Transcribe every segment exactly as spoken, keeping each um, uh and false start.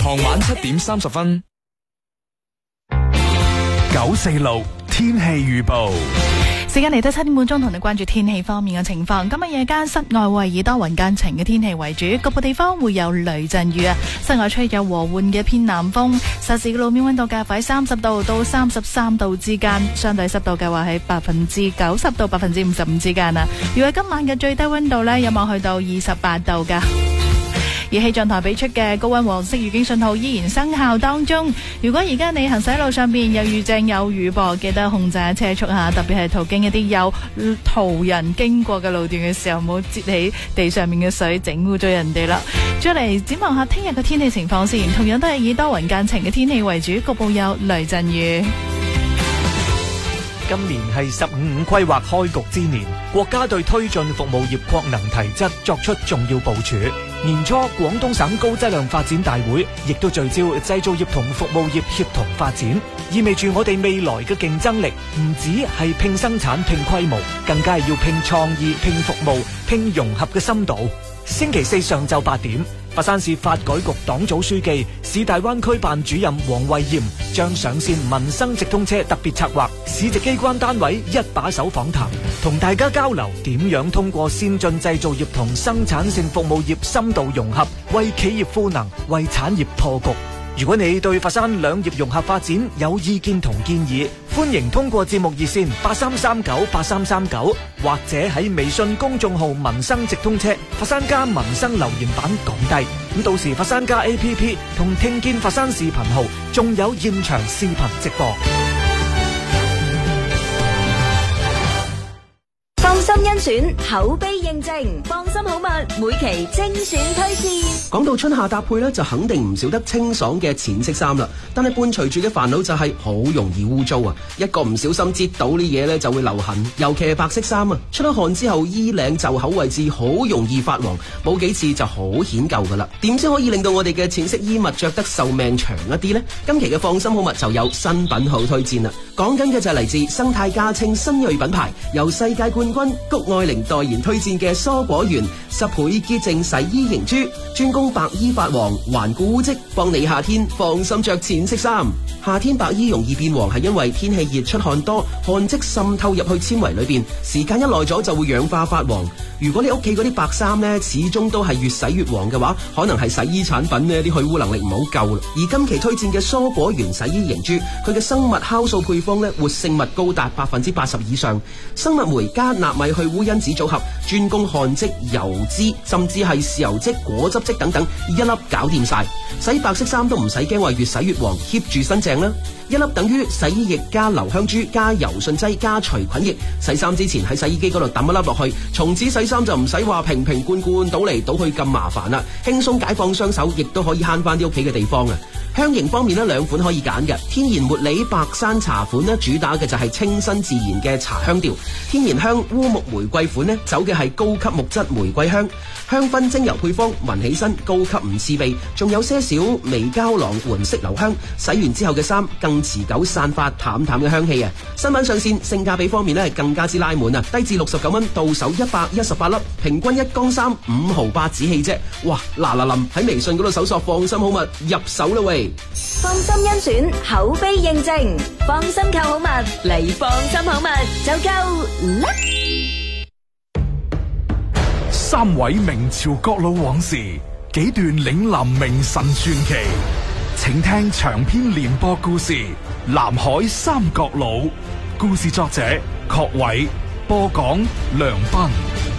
傍晚七點三十分。 九四六天氣預報。 時間嚟到七點半鐘，同你關注天氣方面嘅情況。今日夜間室外會以多雲間晴嘅天氣為主，局部地方會有雷陣雨啊。室外吹有和緩嘅偏南風，實時嘅路面溫度介乎喺三十度到三十三度之間，相對濕度嘅話喺百分之九十到百分之五十五之間啊。如果今晚嘅最低溫度呢，有望去到二十八度噶。而氣象台俾出嘅高溫黃色預警信號依然生效當中。如果而家你行駛路上邊有雨正有雨噃，記得控制車速下，特別係途經一啲有途人經過嘅路段嘅時候，唔好擠起地上面嘅水，整污咗人哋啦。再嚟展望下聽日嘅天氣情況先，同樣都係以多雲間晴嘅天氣為主，局部有雷陣雨。 今年係十五五規劃開局之年，國家對推進服務業擴能提質作出重要部署。年初廣東省高質量發展大會亦都聚焦製造業同服務業協同發展，意味住我哋未來嘅競爭力唔止係拼生產拼規模，更加係要拼創意拼服務拼融合嘅深度。星期四上晝八點，佛山市發改局黨組書記、市大灣區辦主任黃慧賢將上線民生直通車特別策劃市直機關單位一把手訪談，同大家交流點樣通過先進製造業同生產性服務業深度融合，為企業賦能，為產業破局。如果你對佛山兩業融合發展有意見同建議，歡迎通過節目熱線八三三九八三三九，或者喺微信公眾號民生直通車佛山家民生留言板講低。咁到時佛山家 A P P 同聽見佛山視頻號仲有現場視頻直播。 放心甄選，口碑認證，放心好物，每期精選推薦。 講到春夏搭配咧，就肯定唔少得清爽嘅淺色衫啦。但係伴隨住嘅煩惱就係好容易污糟啊！一個唔小心擠到呢嘢咧就會留痕，尤其係白色衫啊，出咗汗之後衣領袖口位置好容易發黃，冇幾次就好顯舊噶啦。點先可以令到我哋嘅淺色衣物着得壽命長一啲呢？今期嘅放心好物就有新品號推薦啦。講緊嘅就係嚟自生態價稱新銳品牌，由世界冠軍谷愛凌代言推薦嘅蔬果園十倍潔淨洗衣凝珠，專攻白衣發黃、頑固污漬，幫你夏天放心着淺色衫。夏天白衣容易變黃係因為天氣熱出汗多，汗漬滲透入去纖維裏邊，時間一耐咗就會氧化發黃。如果你屋企嗰啲白衫呢，始終都係越洗越黃嘅話，可能係洗衣產品呢啲去污能力唔好夠啦。而今期推薦嘅蔬果園洗衣凝珠，佢嘅生物酵素配方呢，活性物高達百分之八十以上，生物酶加納米去污因子組合，專攻汗漬、油脂，甚至係豉油漬、果汁漬等等，一粒搞掂晒。洗白色衫都唔使驚話越洗越黃，keep 住新淨啦。一粒等於洗衣液加留香珠加柔順劑加除菌液，洗衫之前喺洗衣機嗰度抌一粒落去，從此洗衫就唔使話瓶瓶罐罐倒嚟倒去咁麻煩啦，輕鬆解放雙手，亦都可以慳翻啲屋企嘅地方啊！香型方面呢，兩款可以揀嘅，天然茉莉白山茶款呢，主打嘅就係清新自然嘅茶香調；天然香烏木玫瑰款呢，走嘅係高級木質玫瑰香，香薰精油配方，聞起身高級唔刺鼻，仲有些少微膠囊緩釋留香，洗完之後嘅衫更持久，散發淡淡嘅香氣啊！新品上線，性價比方面呢係更加之拉滿啊，低至六十九蚊，到手一百一十八粒，平均一缸衫五毫八子氣啫！哇，嗱嗱臨喺微信嗰度搜索放心好物入手啦喂！ 放心甄選，口碑認證，放心購好物嚟放心好物就夠啦！ 三位明朝國老往事，幾段嶺南名臣傳奇，請聽長篇連播故事《南海三國佬》，故事作者郝偉，播講梁斌。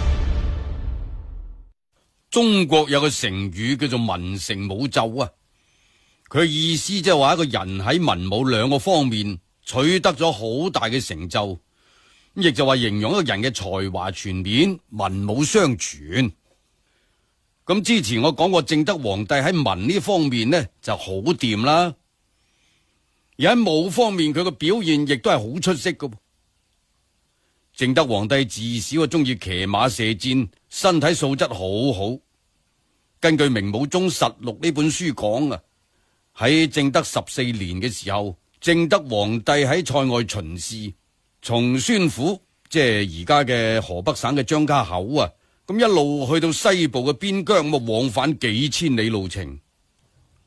中國有個成語叫做文成武就啊，佢意思即係話一個人喺文武兩個方面取得咗好大嘅成就，亦就話形容一個人嘅才華全面，文武雙全。咁之前我講過正德皇帝喺文呢方面呢就好掂啦，而喺武方面佢嘅表現亦都係好出色噶。正德皇帝自小就中意騎馬射箭，身體素質好好。根據《明武宗實錄》呢本書講啊，喺正德十四年嘅時候，正德皇帝喺塞外巡視，從宣府即係而家嘅河北省嘅張家口啊，咁一路去到西部嘅邊疆，咁往返幾千里路程。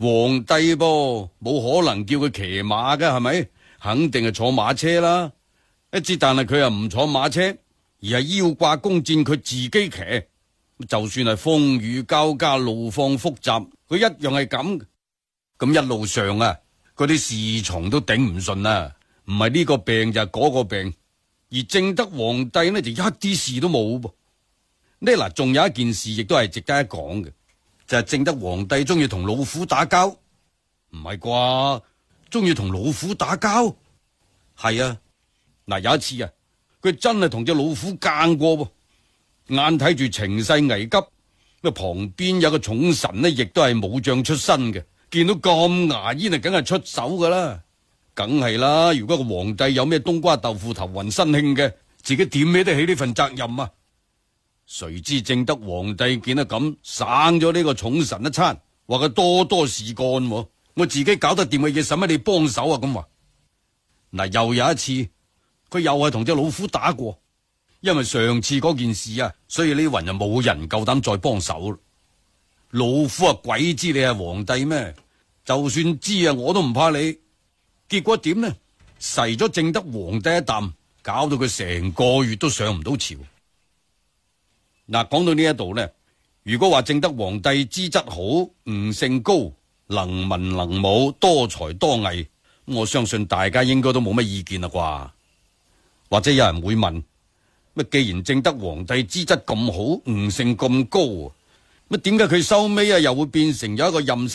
皇帝噃，冇可能叫佢騎馬噶，係咪？肯定係坐馬車啦。一之但係佢又唔坐馬車，而係腰掛弓箭，佢自己騎。就算係風雨交加、路況複雜，佢一樣係咁。咁一路上啊，嗰啲侍從都頂唔順啊，唔係呢個病就係嗰個病。而正德皇帝呢就一啲事都冇噃。呢嗱，仲有一件事亦都係值得一講嘅，就係正德皇帝中意同老虎打交。唔係啩？中意同老虎打交？係啊。嗱，有一次啊，佢真係同隻老虎間過噃。眼睇住情勢危急，咁旁邊有個重臣呢，亦都係武將出身嘅，見到咁牙煙啊，梗係出手噶啦，梗係啦。如果個皇帝有咩冬瓜豆腐頭暈身慶嘅，自己點孭得起呢份責任啊？誰知正德皇帝見得咁，省咗呢個重臣一餐，話佢多多事幹，我自己搞得掂嘅嘢，使乜你幫手啊？咁話嗱，又有一次，佢又係同隻老虎打過。因為上次嗰件事啊，所以呢雲就冇人夠膽再幫手。老虎啊，鬼知你係皇帝咩？就算知啊，我都唔怕你。結果點呢？噬咗正德皇帝一啖，搞到佢成個月都上唔到朝。嗱，講到呢一度呢，如果話正德皇帝資質好、悟性高、能文能武、多才多藝，我相信大家應該都冇乜意見啦啩。或者有人會問，乜既然正德皇帝資質咁好，悟性咁高，乜點解佢收尾啊又會變成有一個任性